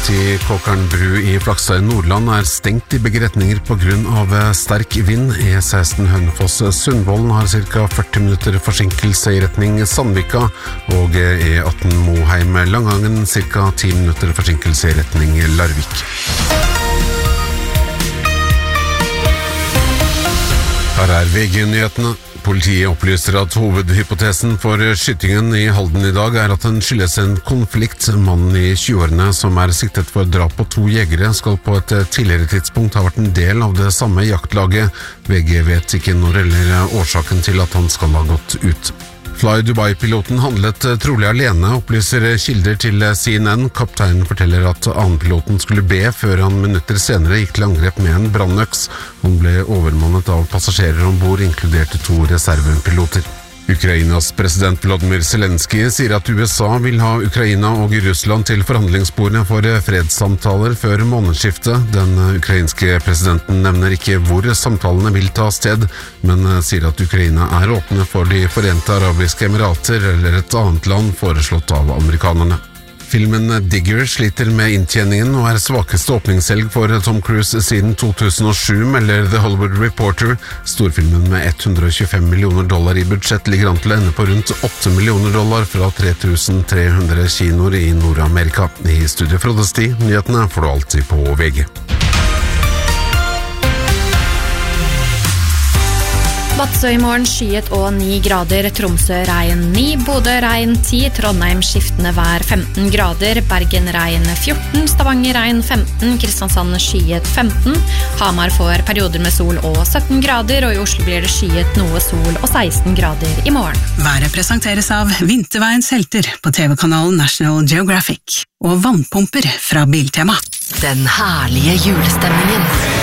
til Kåkern bru i Flakstad i Nordland stengt I begge retninger på grunn av sterk vind. E16 Hønefoss-Sundvolden har ca. 40 minutter forsinkelse I retning Sandvika, og E18 Moheim-Langangen ca. 10 minutter forsinkelse I retning Larvik. Her VG-nyhetene. Politiet opplyser at hovedhypotesen for skytingen I Halden I dag at den skyldes en konflikt. Mannen I 20-årene som siktet for drap på 2 jegere skal på et tidligere tidspunkt ha vært en del av det samme jaktlaget. VG vet ikke når eller årsaken til at han skal ha gått ut. Fly Dubai-piloten handlet trolig alene, opplyser kilder til CNN. Kapteinen forteller at annenpiloten skulle be før han minutter senere gikk til angrep med en brannøks. Han ble overmannet av passasjerer ombord, inkludert 2 reservepiloter. Ukrainas president Volodymyr Zelensky sier at USA vil ha Ukraina og Russland til forhandlingsbordene for fredssamtaler før månedsskiftet. Den ukrainske presidenten nevner ikke hvor samtalene vil ta sted, men sier at Ukraina åpne for de Forente Arabiske Emirater eller et annet land foreslått av amerikanerne. Filmen Digger sliter med inntjeningen og svakeste åpningshelg for Tom Cruise siden 2007, melder The Hollywood Reporter. Storfilmen med $125 millioner I budsjett ligger an til å ende på rundt $8 millioner fra 3300 kinoer I Nord-Amerika. I studio Frode Sti, nyhetene får du alltid på VG. Vadsø I morgen skyet og 9 grader, Tromsø regn 9, Bodø regn 10, Trondheim skiftende vær 15 grader, Bergen regn 14, Stavanger regn 15, Kristiansand skyet 15, Hamar får perioder med sol og 17 grader, og I Oslo blir det skyet noe sol og 16 grader I morgen. Været presenteres av Vinterveiens helter på TV-kanalen National Geographic og vannpumper fra Biltema. Den herlige julestemningen.